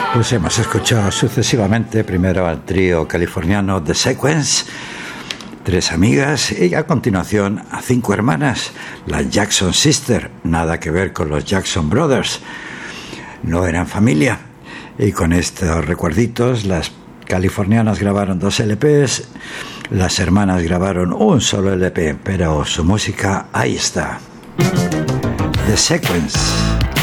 Pues hemos escuchado sucesivamente primero al trío californiano The Sequence, 3 amigas, y a continuación a 5 hermanas, las Jackson Sisters, nada que ver con los Jackson Brothers, no eran familia. Y con estos recuerditos, las californianas grabaron 2 LPs, las hermanas grabaron un solo LP, pero su música ahí está. The Sequence.